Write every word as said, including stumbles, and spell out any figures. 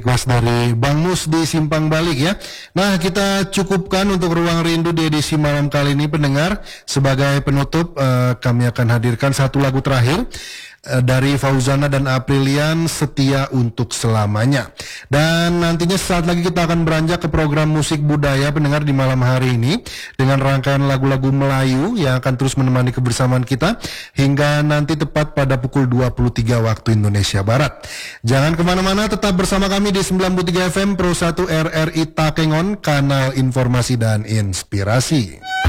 Request dari Bang Mus di Simpang Balik ya. Nah, kita cukupkan untuk Ruang Rindu di edisi malam kali ini pendengar. Sebagai penutup uh, kami akan hadirkan satu lagu terakhir uh, dari Fauzana dan Aprilian, Setia Untuk Selamanya. Dan nantinya saat lagi kita akan beranjak ke program musik budaya pendengar di malam hari ini dengan rangkaian lagu-lagu Melayu yang akan terus menemani kebersamaan kita hingga nanti tepat pada pukul dua puluh tiga waktu Indonesia Barat. Jangan kemana-mana, tetap bersama kami di sembilan puluh tiga F M Pro satu R R I Takengon, kanal informasi dan inspirasi.